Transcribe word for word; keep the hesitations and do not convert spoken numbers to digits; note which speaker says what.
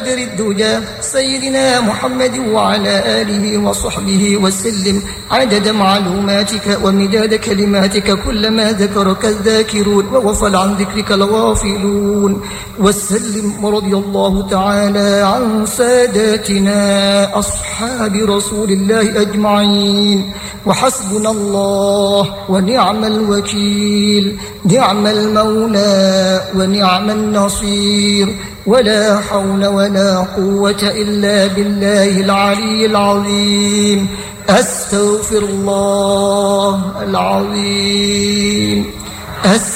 Speaker 1: الدجى سيدنا محمد وعلى آله وصحبه وسلم عدد معلوماتك ومداد كلماتك كلما ذكرك الذاكرون وغفل عن ذكرك الغافلون. وسلم رضي الله تعالى عن ساداتنا أصحاب رسول الله أجمعين. وحسبنا الله ونعم الوكيل، نعم المولى ونعم النصير، ولا حول ولا قوة إلا بالله العلي العظيم. أستغفر الله العظيم.